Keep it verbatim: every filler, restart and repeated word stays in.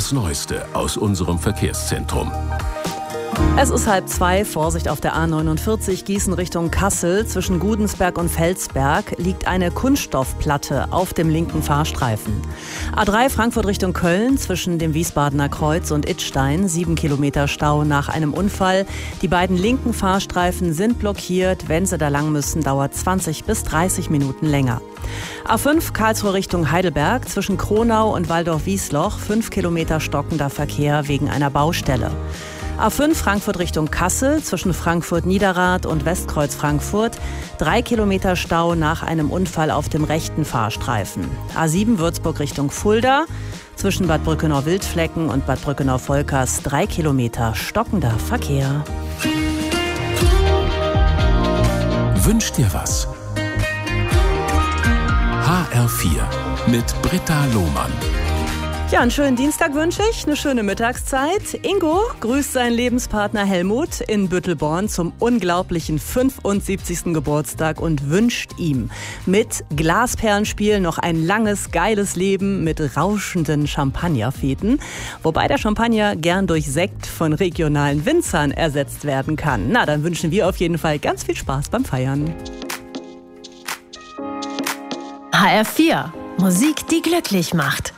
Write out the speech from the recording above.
das Neueste aus unserem Verkehrszentrum. Es ist halb zwei, Vorsicht auf der A neunundvierzig, Gießen Richtung Kassel. Zwischen Gudensberg und Felsberg liegt eine Kunststoffplatte auf dem linken Fahrstreifen. A drei Frankfurt Richtung Köln, zwischen dem Wiesbadener Kreuz und Idstein, sieben Kilometer Stau nach einem Unfall. Die beiden linken Fahrstreifen sind blockiert. Wenn Sie da lang müssen, dauert zwanzig bis dreißig Minuten länger. A fünf Karlsruhe Richtung Heidelberg, zwischen Kronau und Waldorf-Wiesloch, fünf Kilometer stockender Verkehr wegen einer Baustelle. A fünf Frankfurt Richtung Kassel, zwischen Frankfurt-Niederrad und Westkreuz Frankfurt, drei Kilometer Stau nach einem Unfall auf dem rechten Fahrstreifen. A sieben Würzburg Richtung Fulda, zwischen Bad Brückenau-Wildflecken und Bad Brückenau-Volkers, drei Kilometer stockender Verkehr. Wünsch dir was? H R vier mit Britta Lohmann. Ja, einen schönen Dienstag wünsche ich, eine schöne Mittagszeit. Ingo grüßt seinen Lebenspartner Helmut in Büttelborn zum unglaublichen fünfundsiebzigsten Geburtstag und wünscht ihm mit Glasperlenspiel noch ein langes, geiles Leben mit rauschenden Champagnerfeten. Wobei der Champagner gern durch Sekt von regionalen Winzern ersetzt werden kann. Na, dann wünschen wir auf jeden Fall ganz viel Spaß beim Feiern. H R vier. Musik, die glücklich macht.